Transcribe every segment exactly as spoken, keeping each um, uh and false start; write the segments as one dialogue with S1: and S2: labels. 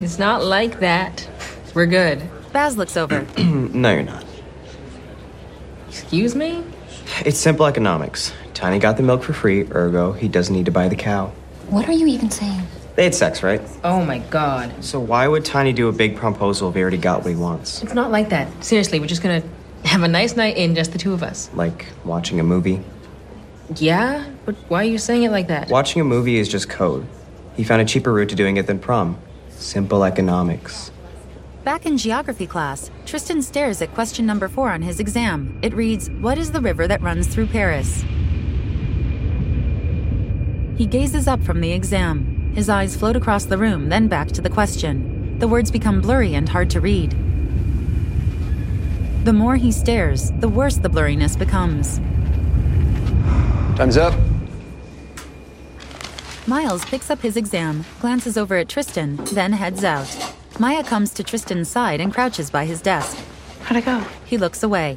S1: It's not like that. We're good.
S2: Baz looks over.
S3: No, you're not.
S1: Excuse me?
S3: It's simple economics. Tiny got the milk for free, ergo, he doesn't need to buy the cow.
S4: What are you even saying?
S3: They had sex, right?
S1: Oh my god.
S3: So why would Tiny do a big proposal if he already got what he wants?
S1: It's not like that. Seriously, we're just gonna have a nice night in, just the two of us.
S3: Like watching a movie?
S1: Yeah? But why are you saying it like that?
S3: Watching a movie is just code. He found a cheaper route to doing it than prom. Simple economics.
S2: Back in geography class, Tristan stares at question number four on his exam. It reads, "What is the river that runs through Paris?" He gazes up from the exam. His eyes float across the room, then back to the question. The words become blurry and hard to read. The more he stares, the worse the blurriness becomes.
S5: Time's up.
S2: Miles picks up his exam, glances over at Tristan, then heads out. Maya comes to Tristan's side and crouches by his desk.
S6: How'd it go?
S2: He looks away.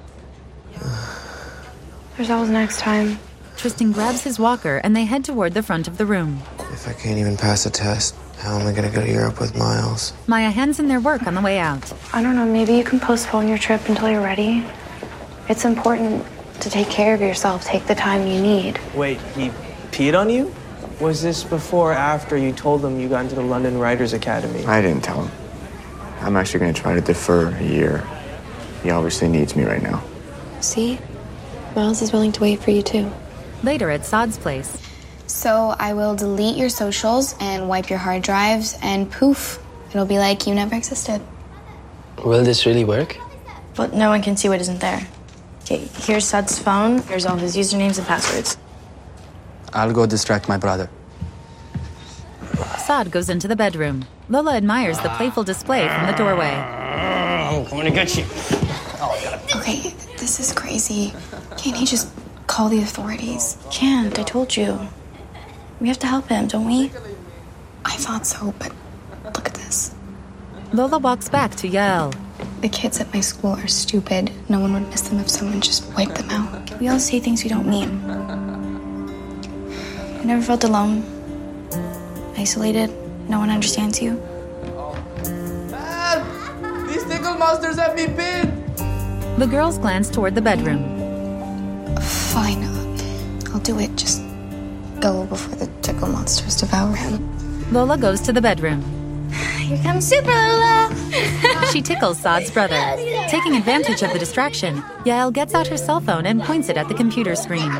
S6: There's always next time.
S2: Tristan grabs his walker and they head toward the front of the room.
S5: If I can't even pass a test, how am I going to go to Europe with Miles?
S2: Maya hands in their work on the way out.
S6: I don't know, maybe you can postpone your trip until you're ready. It's important to take care of yourself. Take the time you need.
S7: Wait, he peed on you? Was this before or after you told him you got into the London Writers Academy?
S8: I didn't tell him. I'm actually going to try to defer a year. He obviously needs me right now.
S4: See? Miles is willing to wait for you, too.
S2: Later at Saad's place.
S9: So I will delete your socials and wipe your hard drives, and poof, it'll be like you never existed.
S5: Will this really work?
S10: But no one can see what isn't there. Okay, here's Saad's phone. Here's all his usernames and passwords.
S5: I'll go distract my brother.
S2: Saad goes into the bedroom. Lola admires the playful display from the doorway.
S7: I'm coming to get you.
S9: Okay, this is crazy. Can't he just call the authorities?
S10: Can't, I told you. We have to help him, don't we?
S9: I thought so, but look at this.
S2: Lola walks back to Yael.
S9: The kids at my school are stupid. No one would miss them if someone just wiped them out.
S10: We all say things we don't mean. You never felt alone? Isolated? No one understands you?
S7: Help! These tickle monsters have me pinned!
S2: The girls glance toward the bedroom.
S9: Fine. I'll do it. Just go before the tickle monsters devour him.
S2: Lola goes to the bedroom.
S10: Here comes Super Lola!
S2: She tickles Saad's brother. Taking advantage of the distraction, Yael gets out her cell phone and points it at the computer screen.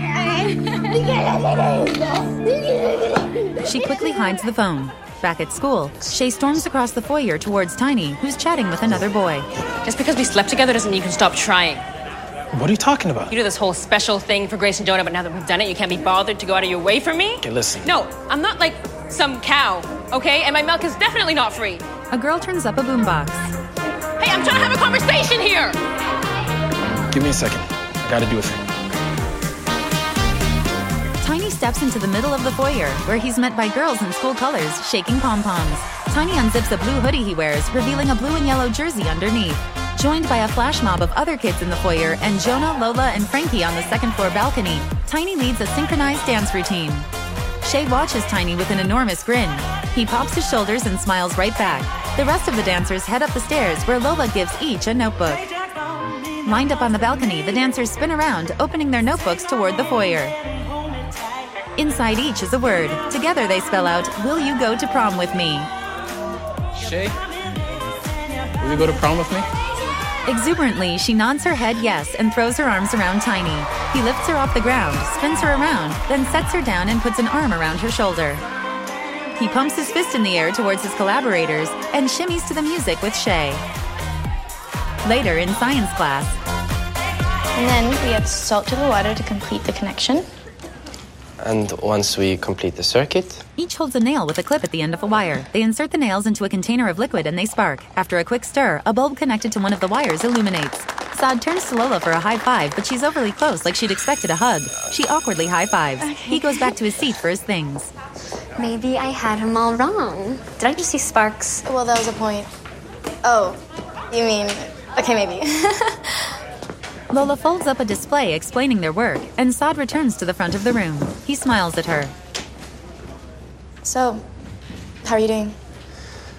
S2: She quickly hides the phone. Back at school, Shay storms across the foyer towards Tiny, who's chatting with another boy.
S11: Just because we slept together doesn't mean you can stop trying.
S7: What are you talking about?
S11: You do this whole special thing for Grace and Jonah, but now that we've done it, you can't be bothered to go out of your way for me?
S7: Okay, listen.
S11: No, I'm not like some cow, okay? And my milk is definitely not free.
S2: A girl turns up a boombox.
S11: Hey, I'm trying to have a conversation here!
S7: Give me a second. I gotta do a thing.
S2: Tiny steps into the middle of the foyer, where he's met by girls in school colors, shaking pom-poms. Tiny unzips a blue hoodie he wears, revealing a blue and yellow jersey underneath. Joined by a flash mob of other kids in the foyer and Jonah, Lola, and Frankie on the second floor balcony, Tiny leads a synchronized dance routine. Shay watches Tiny with an enormous grin. He pops his shoulders and smiles right back. The rest of the dancers head up the stairs, where Lola gives each a notebook. Lined up on the balcony, the dancers spin around, opening their notebooks toward the foyer. Inside each is a word. Together they spell out, "Will you go to prom with me?"
S7: Shay, will you go to prom with me?
S2: Exuberantly, she nods her head yes and throws her arms around Tiny. He lifts her off the ground, spins her around, then sets her down and puts an arm around her shoulder. He pumps his fist in the air towards his collaborators and shimmies to the music with Shay. Later in science class.
S10: And then we add salt to the water to complete the connection.
S5: And once we complete the circuit...
S2: Each holds a nail with a clip at the end of a wire. They insert the nails into a container of liquid and they spark. After a quick stir, a bulb connected to one of the wires illuminates. Saad turns to Lola for a high five, but she's overly close, like she'd expected a hug. She awkwardly high fives. Okay. He goes back to his seat for his things.
S4: Maybe I had him all wrong. Did I just see sparks?
S10: Well, that was a point. Oh, you mean... Okay, maybe.
S2: Lola folds up a display explaining their work, and Saad returns to the front of the room. He smiles at her.
S10: So, how are you doing?